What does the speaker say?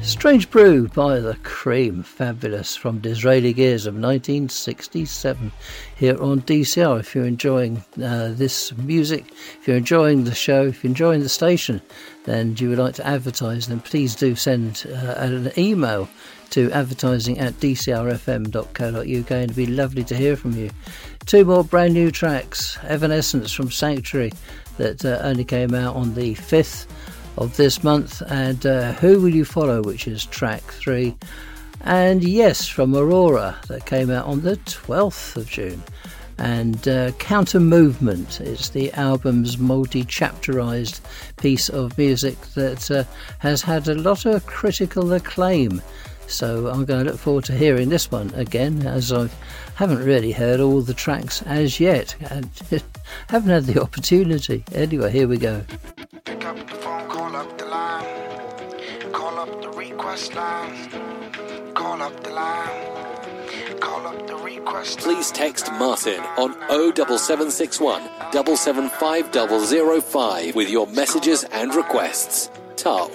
Strange Brew by The Cream, fabulous, from Disraeli Gears of 1967 here on DCR. If you're enjoying this music, if you're enjoying the show, if you're enjoying the station, then you would like to advertise, then please do send an email to advertising@dcrfm.co.uk, and it'd be lovely to hear from you. Two more brand new tracks, Evanescence from Sanctuary, that only came out on the 5th of this month, and Who Will You Follow, which is track 3, and Yes from Aurora, that came out on the 12th of June, and Counter Movement is the album's multi-chapterized piece of music that has had a lot of critical acclaim. So I'm going to look forward to hearing this one again, as I haven't really heard all the tracks as yet, and haven't had the opportunity. Anyway, here we go. Pick up the phone, call up the line, call up the request line, call up the line, call up the request line. Please text Martin on 07761 775 005 with your messages and requests. Ta